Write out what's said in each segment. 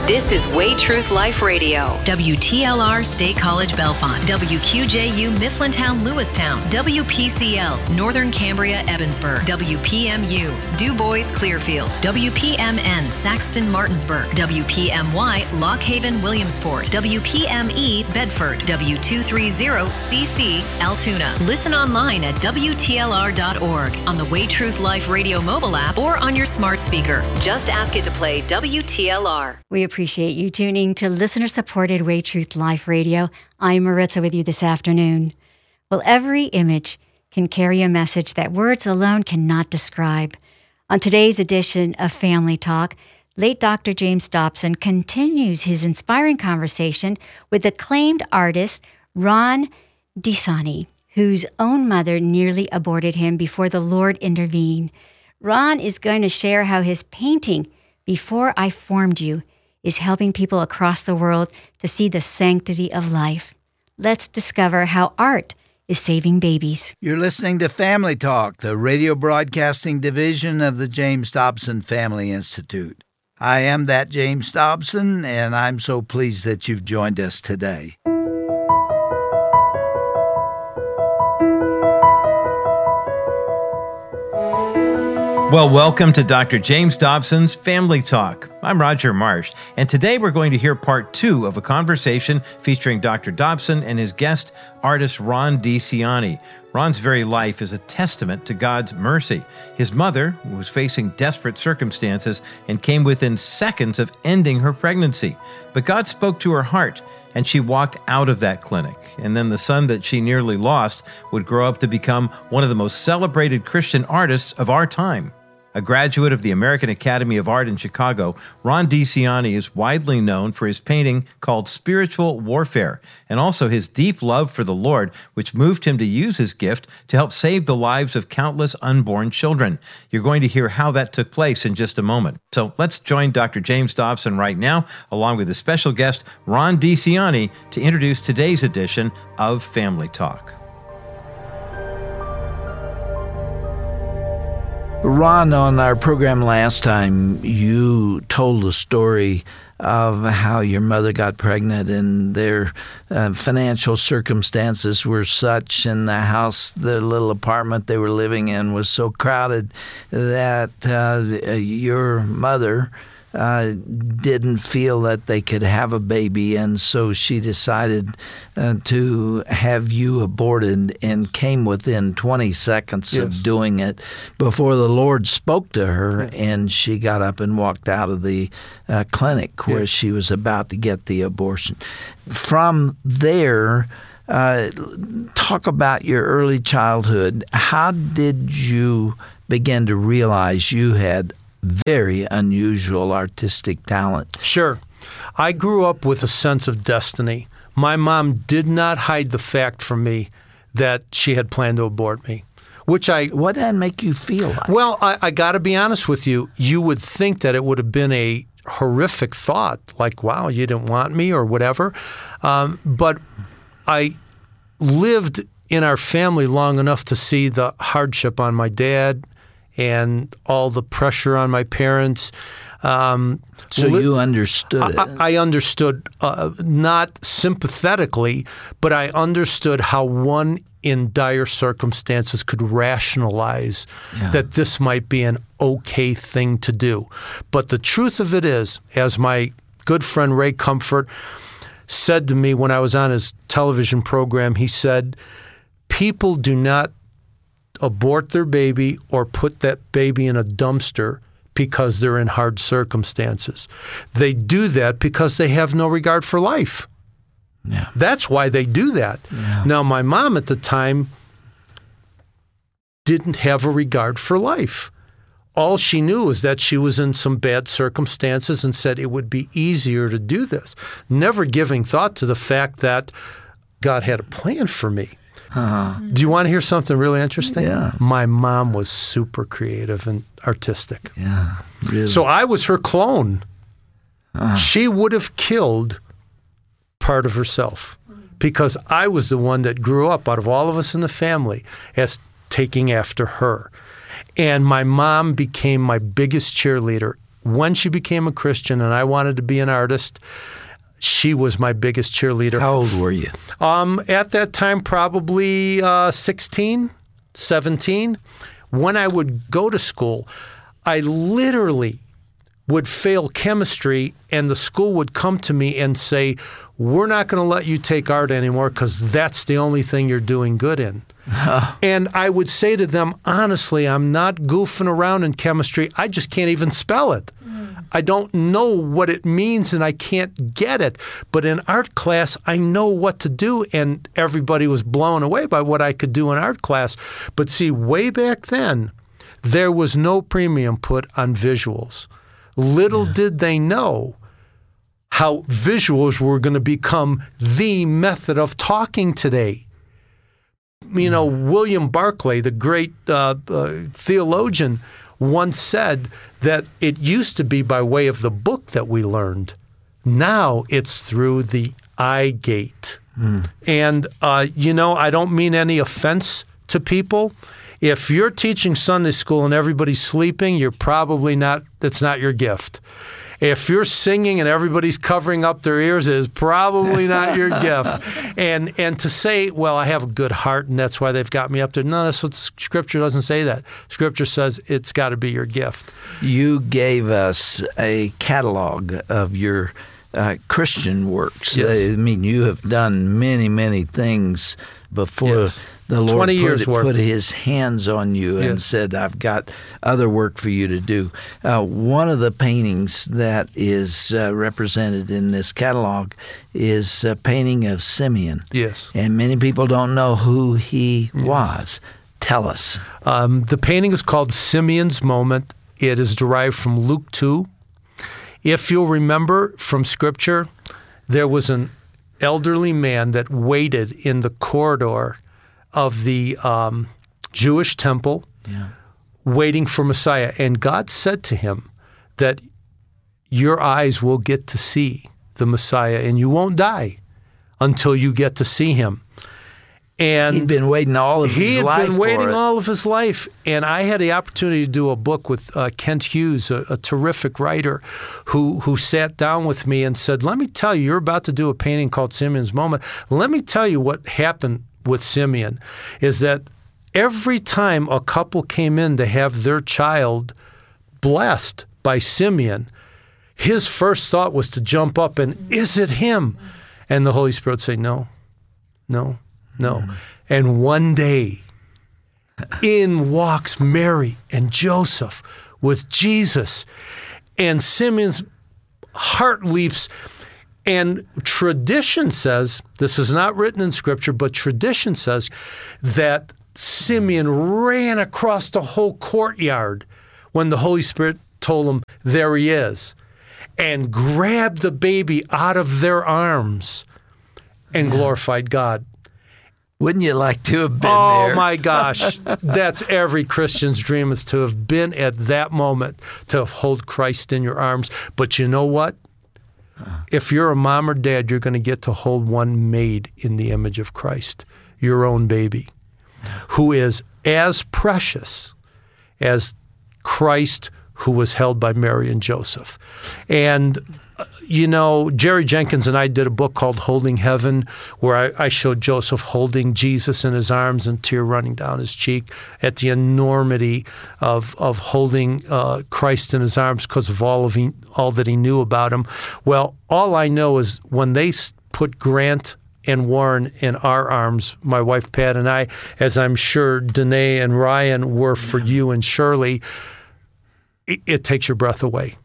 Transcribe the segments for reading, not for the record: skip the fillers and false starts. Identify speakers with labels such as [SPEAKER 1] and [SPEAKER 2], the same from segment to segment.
[SPEAKER 1] This is Way Truth Life Radio.
[SPEAKER 2] WTLR State College Bellefonte. WQJU Mifflintown Lewistown. WPCL Northern Cambria Evansburg. WPMU Du Bois Clearfield. WPMN Saxton Martinsburg. WPMY Lock Haven Williamsport. WPME Bedford. W230CC Altoona. Listen online at WTLR.org, on the Way Truth Life Radio mobile app, or on your smart speaker. Just ask it to play WTLR.
[SPEAKER 3] We appreciate you tuning to listener-supported Way Truth Life Radio. I'm Maritza with you this afternoon. Well, every image can carry a message that words alone cannot describe. On today's edition of Family Talk, late Dr. James Dobson continues his inspiring conversation with acclaimed artist Ron DeSanti, whose own mother nearly aborted him before the Lord intervened. Ron is going to share how his painting, Before I Formed You, is helping people across the world to see the sanctity of life. Let's discover how art is saving babies.
[SPEAKER 4] You're listening to Family Talk, the radio broadcasting division of the James Dobson Family Institute. I am that James Dobson, and I'm so pleased that you've joined us today.
[SPEAKER 5] Well, welcome to Dr. James Dobson's Family Talk. I'm Roger Marsh, and today we're going to hear part 2 of a conversation featuring Dr. Dobson and his guest, artist Ron DeSanti. Ron's very life is a testament to God's mercy. His mother was facing desperate circumstances and came within seconds of ending her pregnancy. But God spoke to her heart, and she walked out of that clinic. And then the son that she nearly lost would grow up to become one of the most celebrated Christian artists of our time. A graduate of the American Academy of Art in Chicago, Ron DeSanti is widely known for his painting called Spiritual Warfare, and also his deep love for the Lord, which moved him to use his gift to help save the lives of countless unborn children. You're going to hear how that took place in just a moment. So let's join Dr. James Dobson right now, along with his special guest, Ron DeSanti, to introduce today's edition of Family Talk.
[SPEAKER 4] Ron, on our program last time, you told a story of how your mother got pregnant and their financial circumstances were such, and the house, the little apartment they were living in was so crowded that your mother didn't feel that they could have a baby, and so she decided to have you aborted and came within 20 seconds of doing it before the Lord spoke to her, and she got up and walked out of the clinic where she was about to get the abortion. From there, talk about your early childhood. How did you begin to realize you had very unusual artistic talent?
[SPEAKER 6] Sure. I grew up with a sense of destiny. My mom did not hide the fact from me that she had planned to abort me,
[SPEAKER 4] What did that make you feel like?
[SPEAKER 6] Well, I got to be honest with you. You would think that it would have been a horrific thought, like, wow, you didn't want me or whatever. But I lived in our family long enough to see the hardship on my dad and all the pressure on my parents.
[SPEAKER 4] So you understood it?
[SPEAKER 6] I understood, not sympathetically, but I understood how one in dire circumstances could rationalize that this might be an okay thing to do. But the truth of it is, as my good friend Ray Comfort said to me when I was on his television program, he said, people do not abort their baby or put that baby in a dumpster because they're in hard circumstances. They do that because they have no regard for life. Yeah. That's why they do that. Yeah. Now, my mom at the time didn't have a regard for life. All she knew was that she was in some bad circumstances and said it would be easier to do this, never giving thought to the fact that God had a plan for me. Do you want to hear something really interesting?
[SPEAKER 4] Yeah.
[SPEAKER 6] My mom was super creative and artistic.
[SPEAKER 4] Yeah, really.
[SPEAKER 6] So I was her clone. She would have killed part of herself because I was the one that grew up out of all of us in the family as taking after her. And my mom became my biggest cheerleader when she became a Christian and I wanted to be an artist, she was my biggest cheerleader.
[SPEAKER 4] How old were you?
[SPEAKER 6] At that time, probably 16, 17. When I would go to school, I literally would fail chemistry, and the school would come to me and say, we're not going to let you take art anymore because that's the only thing you're doing good in. And I would say to them, honestly, I'm not goofing around in chemistry. I just can't even spell it. I don't know what it means and I can't get it. But in art class, I know what to do. And everybody was blown away by what I could do in art class. But see, way back then, there was no premium put on visuals. Little did they know how visuals were going to become the method of talking today. You know, William Barclay, the great theologian, once said that it used to be by way of the book that we learned. Now it's through the eye gate. And, I don't mean any offense to people. If you're teaching Sunday school and everybody's sleeping, you're probably not, that's not your gift. If you're singing and everybody's covering up their ears, it is probably not your gift. And to say, well, I have a good heart and that's why they've got me up there. No, that's what Scripture doesn't say that. Scripture says it's got to be your gift.
[SPEAKER 4] You gave us a catalog of your Christian works.
[SPEAKER 6] Yes.
[SPEAKER 4] I mean, you have done many, many things before the Lord
[SPEAKER 6] 20 years
[SPEAKER 4] put his hands on you and said, I've got other work for you to do. One of the paintings that is represented in this catalog is a painting of Simeon.
[SPEAKER 6] Yes.
[SPEAKER 4] And many people don't know who he was. Tell us.
[SPEAKER 6] The painting is called Simeon's Moment. It is derived from Luke 2. If you'll remember from Scripture, there was an elderly man that waited in the corridor of the Jewish temple, waiting for Messiah. And God said to him that your eyes will get to see the Messiah and you won't die until you get to see him. And
[SPEAKER 4] he'd been waiting all of his life.
[SPEAKER 6] He had been waiting all of his life. And I had the opportunity to do a book with Kent Hughes, a terrific writer, who sat down with me and said, let me tell you, you're about to do a painting called Simeon's Moment. Let me tell you what happened with Simeon is that every time a couple came in to have their child blessed by Simeon, his first thought was to jump up and, is it him? And the Holy Spirit would say, no. And one day, in walks Mary and Joseph with Jesus, and Simeon's heart leaps. And tradition says, this is not written in Scripture, but tradition says that Simeon ran across the whole courtyard when the Holy Spirit told him, there he is, and grabbed the baby out of their arms and glorified God.
[SPEAKER 4] Wouldn't you like to have been there?
[SPEAKER 6] Oh, my gosh. That's every Christian's dream, is to have been at that moment, to hold Christ in your arms. But you know what? If you're a mom or dad, you're going to get to hold one made in the image of Christ, your own baby, who is as precious as Christ, who was held by Mary and Joseph. And Jerry Jenkins and I did a book called Holding Heaven, where I showed Joseph holding Jesus in his arms and tear running down his cheek at the enormity of holding Christ in his arms because of all that he knew about him. Well, all I know is when they put Grant and Warren in our arms, my wife Pat and I, as I'm sure Danae and Ryan were for you and Shirley, it takes your breath away.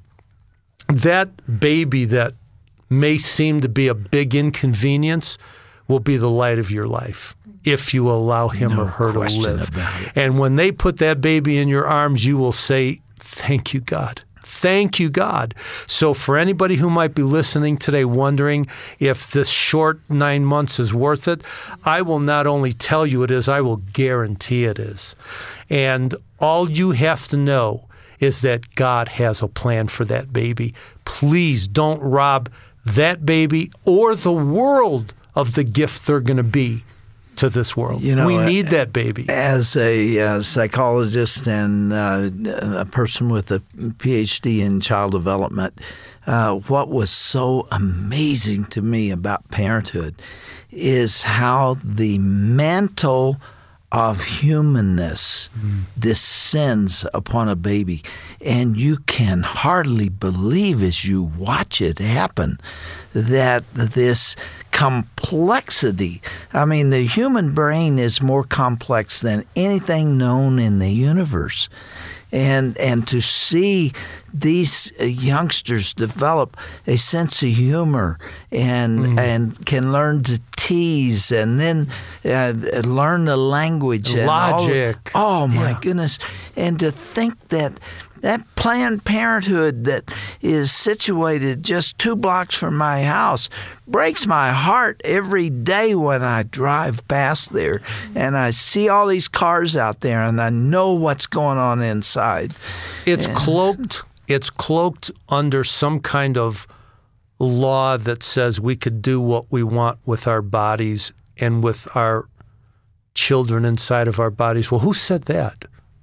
[SPEAKER 6] That baby that may seem to be a big inconvenience will be the light of your life if you allow him or her to live. And when they put that baby in your arms, you will say, thank you, God. Thank you, God. So for anybody who might be listening today wondering if this short 9 months is worth it, I will not only tell you it is, I will guarantee it is. And all you have to know is that God has a plan for that baby. Please don't rob that baby or the world of the gift they're going to be to this world.
[SPEAKER 4] You know,
[SPEAKER 6] we need that baby.
[SPEAKER 4] As a psychologist and a person with a PhD in child development, what was so amazing to me about parenthood is how the mantle of humanness descends upon a baby. And you can hardly believe as you watch it happen that this complexity, I mean, the human brain is more complex than anything known in the universe. And to see these youngsters develop a sense of humor and can learn to tease and then learn the language.
[SPEAKER 6] Logic.
[SPEAKER 4] Oh, my goodness. And to think that Planned Parenthood that is situated just 2 blocks from my house breaks my heart every day when I drive past there and I see all these cars out there and I know what's going on inside.
[SPEAKER 6] It's cloaked under some kind of law that says we could do what we want with our bodies and with our children inside of our bodies. Well, who said that?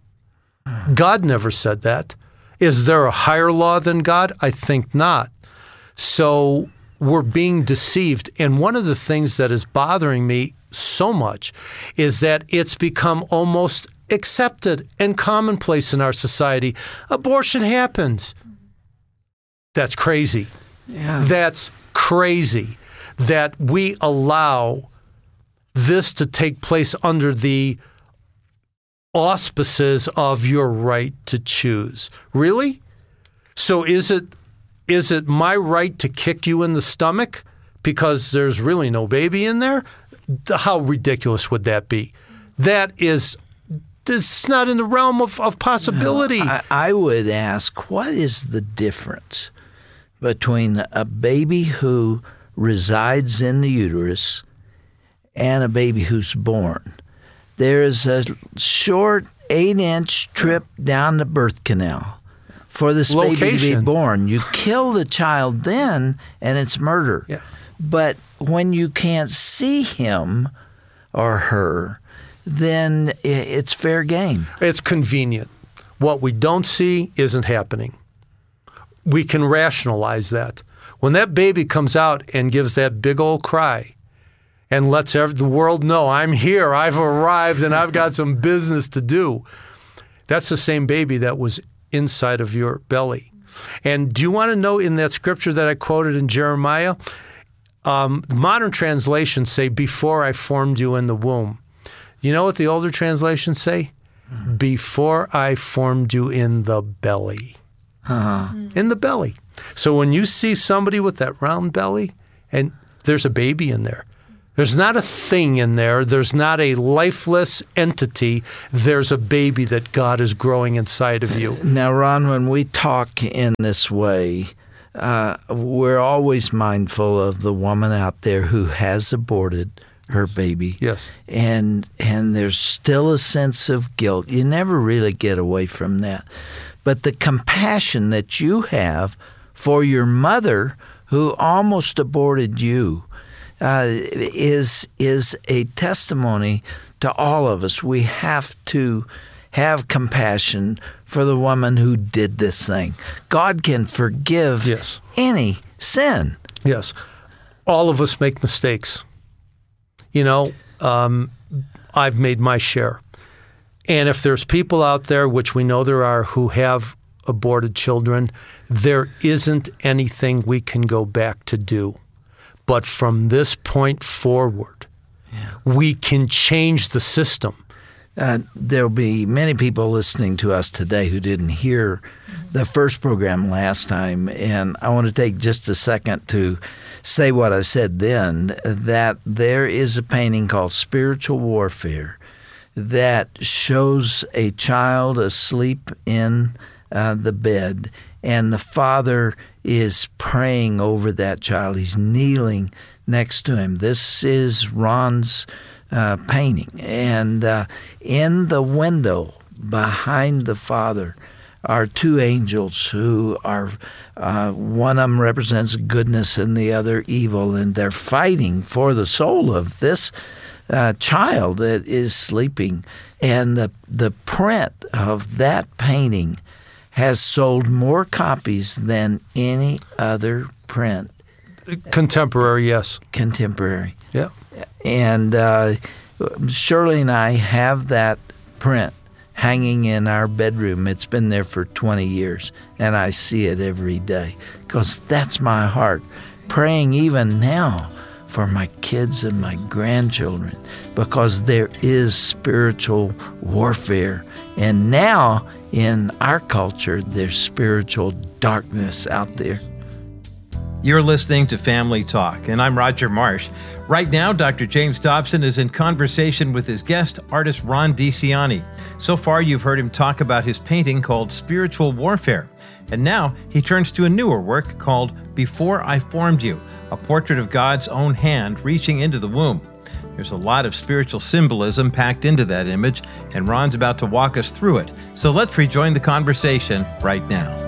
[SPEAKER 6] God never said that. Is there a higher law than God? I think not. So we're being deceived. And one of the things that is bothering me so much is that it's become almost accepted and commonplace in our society. Abortion happens. That's crazy.
[SPEAKER 4] Yeah.
[SPEAKER 6] That's crazy that we allow this to take place under the auspices of your right to choose. Really? So is it my right to kick you in the stomach because there's really no baby in there? How ridiculous would that be? This is not in the realm of possibility.
[SPEAKER 4] No, I would ask, what is the difference between a baby who resides in the uterus and a baby who's born? There is a short 8-inch trip down the birth canal for this baby to be born. You kill the child then, and it's murder.
[SPEAKER 6] Yeah.
[SPEAKER 4] But when you can't see him or her, then it's fair game.
[SPEAKER 6] It's convenient. What we don't see isn't happening. We can rationalize that. When that baby comes out and gives that big old cry, and lets the world know, I'm here, I've arrived, and I've got some business to do. That's the same baby that was inside of your belly. And do you want to know in that scripture that I quoted in Jeremiah? Modern translations say, before I formed you in the womb. You know what the older translations say? Before I formed you in the belly. In the belly. So when you see somebody with that round belly, and there's a baby in there, there's not a thing in there. There's not a lifeless entity. There's a baby that God is growing inside of you.
[SPEAKER 4] Now, Ron, when we talk in this way, we're always mindful of the woman out there who has aborted her baby.
[SPEAKER 6] Yes.
[SPEAKER 4] And there's still a sense of guilt. You never really get away from that. But the compassion that you have for your mother who almost aborted you, is a testimony to all of us. We have to have compassion for the woman who did this thing. God can forgive any sin.
[SPEAKER 6] Yes. All of us make mistakes. You know, I've made my share. And if there's people out there, which we know there are, who have aborted children, there isn't anything we can go back to do. But from this point forward, we can change the system.
[SPEAKER 4] There'll be many people listening to us today who didn't hear the first program last time, and I want to take just a second to say what I said then, that there is a painting called Spiritual Warfare that shows a child asleep in the bed, and the father is praying over that child. He's kneeling next to him. This is Ron's painting. And in the window behind the father are 2 angels who are, one of them represents goodness and the other evil, and they're fighting for the soul of this child that is sleeping. And the print of that painting has sold more copies than any other print.
[SPEAKER 6] Contemporary, yes.
[SPEAKER 4] Contemporary.
[SPEAKER 6] Yeah.
[SPEAKER 4] And Shirley and I have that print hanging in our bedroom. It's been there for 20 years, and I see it every day because that's my heart, praying even now for my kids and my grandchildren, because there is spiritual warfare. And now in our culture, there's spiritual darkness out there.
[SPEAKER 5] You're listening to Family Talk, and I'm Roger Marsh. Right now, Dr. James Dobson is in conversation with his guest, artist Ron DiCianni. So far, you've heard him talk about his painting called Spiritual Warfare. And now he turns to a newer work called Before I Formed You, a portrait of God's own hand reaching into the womb. There's a lot of spiritual symbolism packed into that image, and Ron's about to walk us through it. So let's rejoin the conversation right now.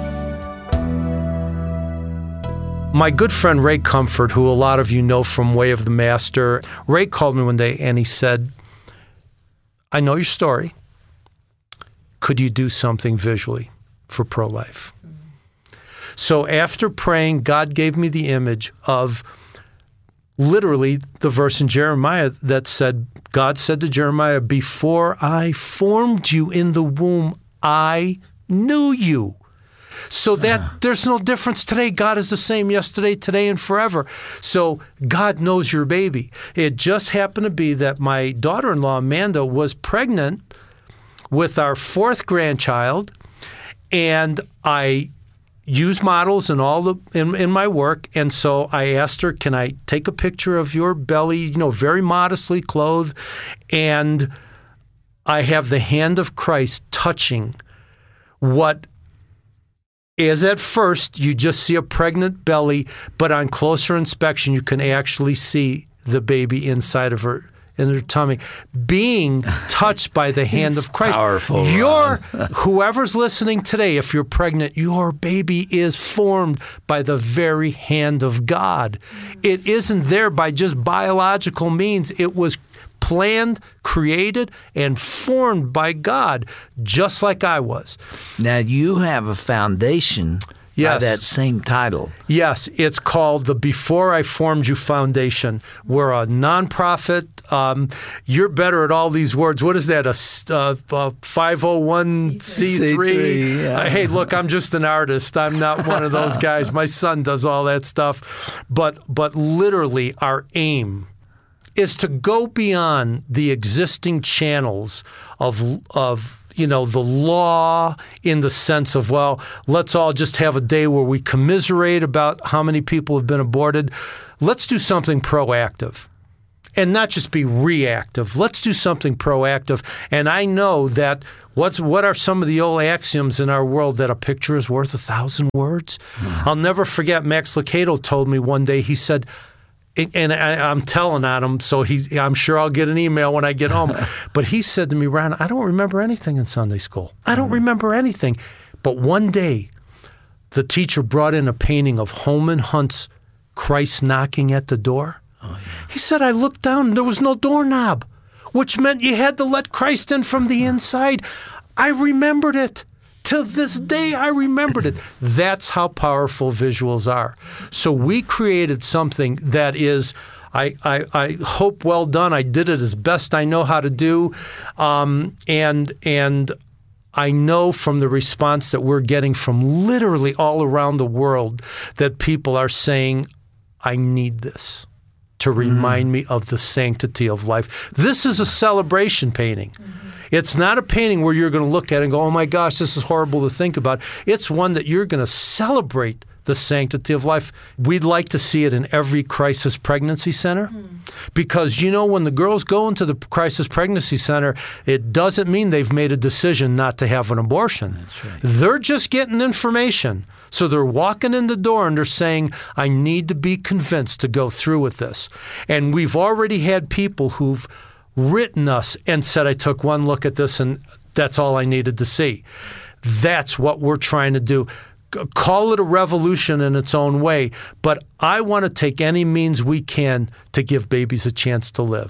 [SPEAKER 6] My good friend Ray Comfort, who a lot of you know from Way of the Master, Ray called me one day and he said, I know your story. Could you do something visually for pro-life? So after praying, God gave me the image of literally the verse in Jeremiah that said, God said to Jeremiah, before I formed you in the womb, I knew you. So that there's no difference today. God is the same yesterday, today, and forever. So God knows your baby. It just happened to be that my daughter-in-law, Amanda, was pregnant with our fourth grandchild, and I use models and all in my work, and so I asked her, can I take a picture of your belly, very modestly clothed, and I have the hand of Christ touching what is at first you just see a pregnant belly, but on closer inspection you can actually see the baby inside of her, in her tummy, being touched by the hand of Christ.
[SPEAKER 4] Powerful.
[SPEAKER 6] Whoever's listening today, if you're pregnant, your baby is formed by the very hand of God. It isn't there by just biological means. It was planned, created, and formed by God, just like I was.
[SPEAKER 4] Now, you have a foundation by that same title.
[SPEAKER 6] Yes, it's called the Before I Formed You Foundation. We're a nonprofit. You're better at all these words. What is that, a 501c3?
[SPEAKER 4] Yeah.
[SPEAKER 6] Hey, look, I'm just an artist. I'm not one of those guys. My son does all that stuff. But literally, our aim is to go beyond the existing channels of the law, in the sense of, well, let's all just have a day where we commiserate about how many people have been aborted. Let's do something proactive and not just be reactive. Let's do something proactive. And I know that what are some of the old axioms in our world, that a picture is worth 1,000 words? I'll never forget, Max Lucado told me one day, he said, and I'm telling on him, so I'm sure I'll get an email when I get home. But he said to me, Ron, I don't remember anything in Sunday school. I don't remember anything. But one day, the teacher brought in a painting of Holman Hunt's Christ knocking at the door. Oh, yeah. He said, I looked down and there was no doorknob, which meant you had to let Christ in from the inside. I remembered it. To this day, I remembered it. That's how powerful visuals are. So we created something that is, I hope, well done. I did it as best I know how to do. And I know from the response that we're getting from literally all around the world that people are saying, I need this to remind me of the sanctity of life. This is a celebration painting. It's not a painting where you're going to look at it and go, oh my gosh, this is horrible to think about. It's one that you're going to celebrate the sanctity of life. We'd like to see it in every crisis pregnancy center because, when the girls go into the crisis pregnancy center, it doesn't mean they've made a decision not to have an abortion.
[SPEAKER 4] That's right.
[SPEAKER 6] They're just getting information. So they're walking in the door and they're saying, I need to be convinced to go through with this. And we've already had people who've written us and said, I took one look at this and that's all I needed to see. That's what we're trying to do. Call it a revolution in its own way, but I want to take any means we can to give babies a chance to live.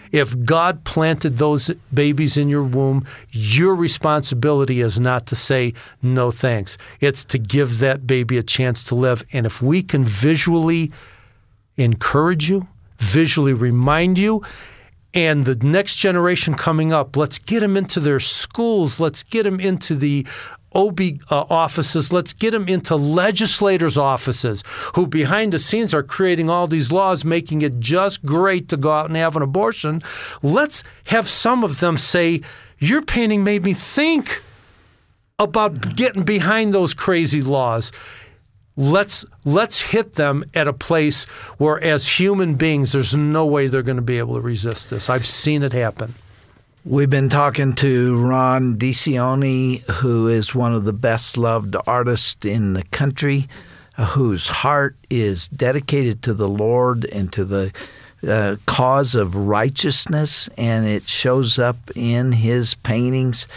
[SPEAKER 6] If God planted those babies in your womb, your responsibility is not to say no thanks. It's to give that baby a chance to live. And if we can visually encourage you, visually remind you, and the next generation coming up, let's get them into their schools. Let's get them into the OB offices. Let's get them into legislators' offices who behind the scenes are creating all these laws, making it just great to go out and have an abortion. Let's have some of them say, your painting made me think about getting behind those crazy laws. Let's hit them at a place where, as human beings, there's no way they're going to be able to resist this. I've seen it happen.
[SPEAKER 4] We've been talking to Ron DeCioni, who is one of the best-loved artists in the country, whose heart is dedicated to the Lord and to the cause of righteousness, and it shows up in his paintings.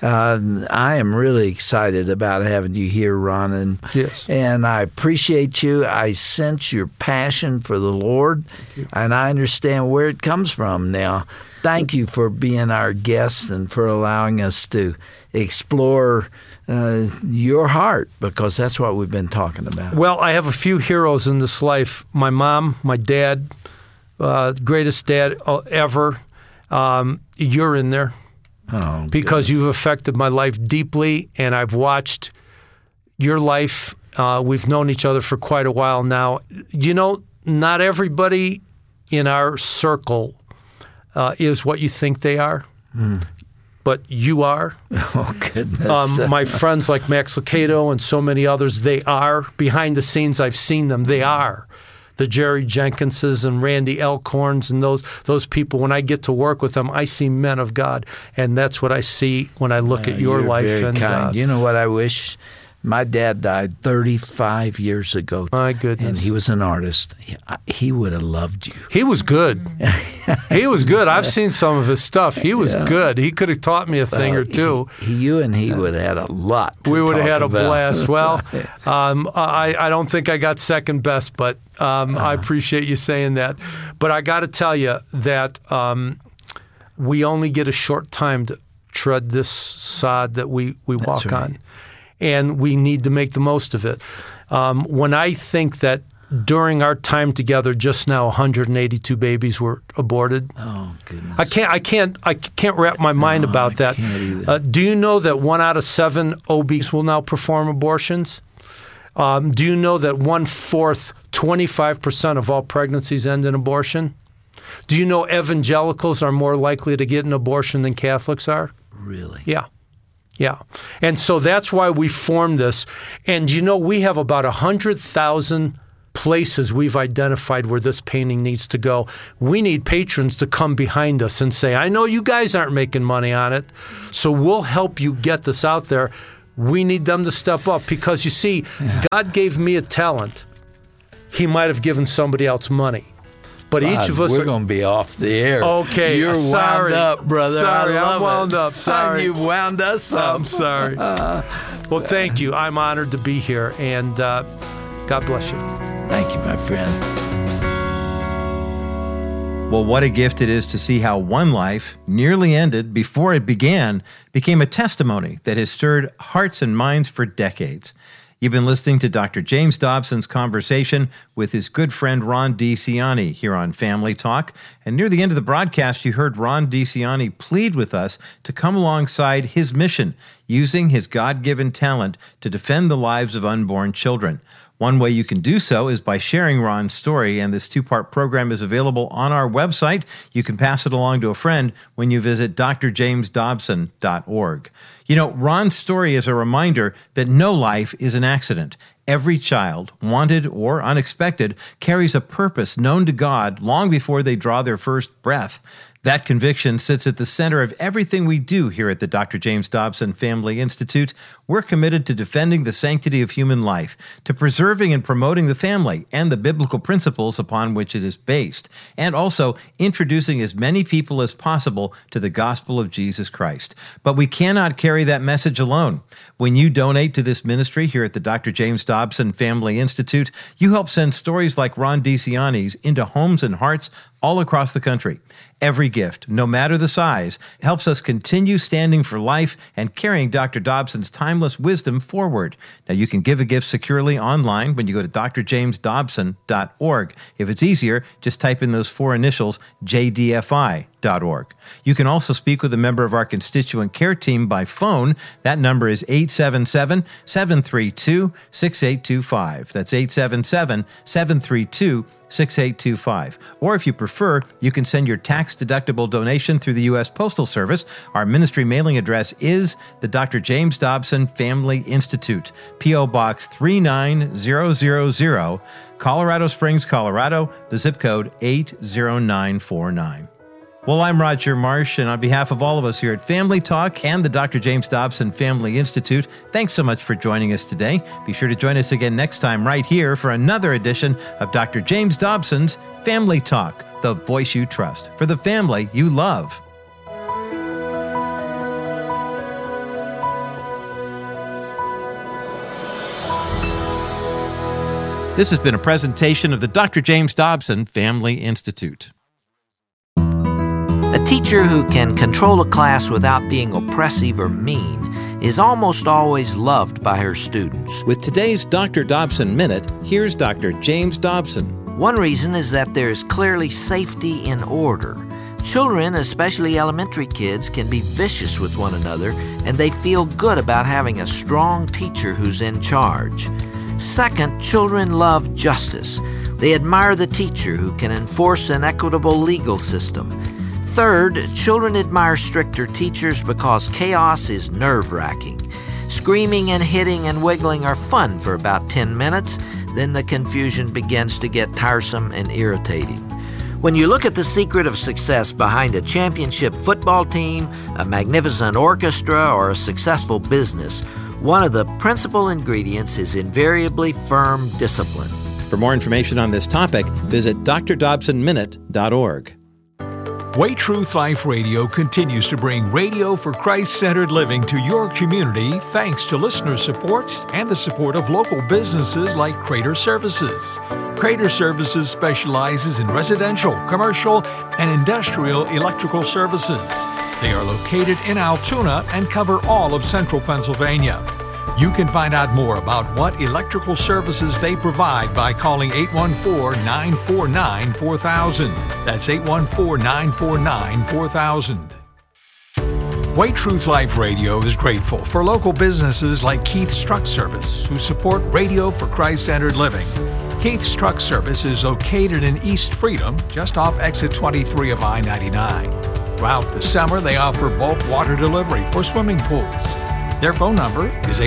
[SPEAKER 4] I am really excited about having you here, Ron, and
[SPEAKER 6] yes,
[SPEAKER 4] and I appreciate you. I sense your passion for the Lord, and I understand where it comes from now. Thank you for being our guest and for allowing us to explore your heart, because that's what we've been talking about.
[SPEAKER 6] Well, I have a few heroes in this life. My mom, my dad, greatest dad ever. You're in there.
[SPEAKER 4] Oh,
[SPEAKER 6] because you've affected my life deeply, and I've watched your life. We've known each other for quite a while now. You know, not everybody in our circle is what you think they are, but you are.
[SPEAKER 4] Oh, goodness.
[SPEAKER 6] My friends like Max Lucado and so many others, they are. Behind the scenes, I've seen them. They are. The Jerry Jenkinses and Randy Elkhorns and those people, when I get to work with them, I see men of God, and that's what I see when I look at your life.
[SPEAKER 4] Very
[SPEAKER 6] and
[SPEAKER 4] kind. You know what I wish? My dad died 35 years ago.
[SPEAKER 6] My goodness.
[SPEAKER 4] And he was an artist. He would have loved you.
[SPEAKER 6] He was good. He was good. I've seen some of his stuff. He was good. He could have taught me a thing or two.
[SPEAKER 4] You and he would have had a lot to
[SPEAKER 6] We would have
[SPEAKER 4] talk
[SPEAKER 6] had a
[SPEAKER 4] about.
[SPEAKER 6] blast. Well, I don't think I got second best, but I appreciate you saying that. But I got to tell you that we only get a short time to tread this sod that we walk
[SPEAKER 4] right.
[SPEAKER 6] on. And we need to make the most of it. When I think that during our time together, just now 182 babies were aborted.
[SPEAKER 4] Oh, goodness.
[SPEAKER 6] I can't wrap my mind about that. Do you know that 1 out of 7 OBs will now perform abortions? Do you know that 1/4, 25% of all pregnancies end in abortion? Do you know evangelicals are more likely to get an abortion than Catholics are?
[SPEAKER 4] Really?
[SPEAKER 6] Yeah. Yeah. And so that's why we formed this. And you know, we have about 100,000 places we've identified where this painting needs to go. We need patrons to come behind us and say, I know you guys aren't making money on it, so we'll help you get this out there. We need them to step up because, you see, God gave me a talent. He might have given somebody else money. But each of us
[SPEAKER 4] we're going to be off the air.
[SPEAKER 6] Okay,
[SPEAKER 4] you're
[SPEAKER 6] sorry.
[SPEAKER 4] wound up, brother.
[SPEAKER 6] Sorry,
[SPEAKER 4] I love
[SPEAKER 6] I'm wound
[SPEAKER 4] it.
[SPEAKER 6] up. Sorry,
[SPEAKER 4] You've wound us up.
[SPEAKER 6] I'm sorry. Well, thank you. I'm honored to be here, and God bless you.
[SPEAKER 4] Thank you, my friend.
[SPEAKER 5] Well, what a gift it is to see how one life, nearly ended before it began, became a testimony that has stirred hearts and minds for decades. You've been listening to Dr. James Dobson's conversation with his good friend Ron DeCioni here on Family Talk. And near the end of the broadcast, you heard Ron DeCioni plead with us to come alongside his mission, using his God-given talent to defend the lives of unborn children. One way you can do so is by sharing Ron's story, and this 2-part program is available on our website. You can pass it along to a friend when you visit drjamesdobson.org. You know, Ron's story is a reminder that no life is an accident. Every child, wanted or unexpected, carries a purpose known to God long before they draw their first breath. That conviction sits at the center of everything we do here at the Dr. James Dobson Family Institute. We're committed to defending the sanctity of human life, to preserving and promoting the family and the biblical principles upon which it is based, and also introducing as many people as possible to the gospel of Jesus Christ. But we cannot carry that message alone. When you donate to this ministry here at the Dr. James Dobson Family Institute, you help send stories like Ron DeCioni's into homes and hearts all across the country. Every gift, no matter the size, helps us continue standing for life and carrying Dr. Dobson's timeless wisdom forward. Now, you can give a gift securely online when you go to drjamesdobson.org. If it's easier, just type in those 4 initials, jdfi.org. You can also speak with a member of our constituent care team by phone. That number is 877-732-6825. That's 877-732-6825. Or if you prefer, you can send your tax-deductible donation through the U.S. Postal Service. Our ministry mailing address is the Dr. James Dobson Family Institute, P.O. Box 39000, Colorado Springs, Colorado, the zip code 80949. Well, I'm Roger Marsh, and on behalf of all of us here at Family Talk and the Dr. James Dobson Family Institute, thanks so much for joining us today. Be sure to join us again next time right here for another edition of Dr. James Dobson's Family Talk, the voice you trust, for the family you love. This has been a presentation of the Dr. James Dobson Family Institute.
[SPEAKER 7] A teacher who can control a class without being oppressive or mean is almost always loved by her students.
[SPEAKER 5] With today's Dr. Dobson Minute, here's Dr. James Dobson.
[SPEAKER 7] One reason is that there is clearly safety in order. Children, especially elementary kids, can be vicious with one another, and they feel good about having a strong teacher who's in charge. Second, children love justice. They admire the teacher who can enforce an equitable legal system. Third, children admire stricter teachers because chaos is nerve-wracking. Screaming and hitting and wiggling are fun for about 10 minutes, then the confusion begins to get tiresome and irritating. When you look at the secret of success behind a championship football team, a magnificent orchestra, or a successful business, one of the principal ingredients is invariably firm discipline.
[SPEAKER 5] For more information on this topic, visit drdobsonminute.org.
[SPEAKER 8] Way Truth Life Radio continues to bring radio for Christ-centered living to your community thanks to listener support and the support of local businesses like Crater Services. Crater Services specializes in residential, commercial, and industrial electrical services. They are located in Altoona and cover all of central Pennsylvania. You can find out more about what electrical services they provide by calling 814-949-4000. That's 814-949-4000. Way Truth Life Radio is grateful for local businesses like Keith's Truck Service, who support radio for Christ-centered living. Keith's Truck Service is located in East Freedom, just off exit 23 of I-99. Throughout the summer, they offer bulk water delivery for swimming pools. Their phone number is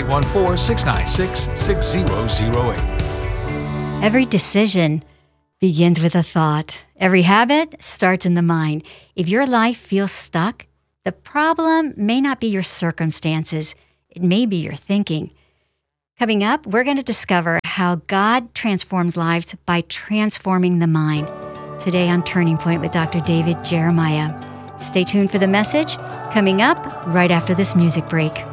[SPEAKER 8] 814-696-6008.
[SPEAKER 3] Every decision begins with a thought. Every habit starts in the mind. If your life feels stuck, the problem may not be your circumstances. It may be your thinking. Coming up, we're going to discover how God transforms lives by transforming the mind. Today on Turning Point with Dr. David Jeremiah. Stay tuned for the message coming up right after this music break.